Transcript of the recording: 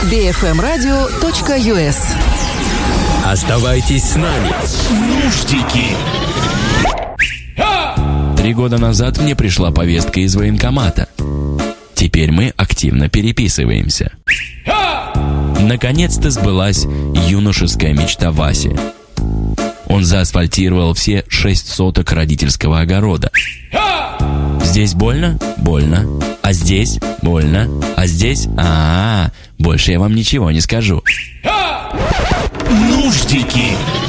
bfmradio.us. Оставайтесь с нами. Нуждики. 3 года назад мне пришла повестка из военкомата. Теперь мы активно переписываемся. Наконец-то сбылась юношеская мечта Васи. Он заасфальтировал все 6 соток родительского огорода. Здесь больно? Больно. А здесь? Больно. А здесь? Больше я вам ничего не скажу. Нуждики.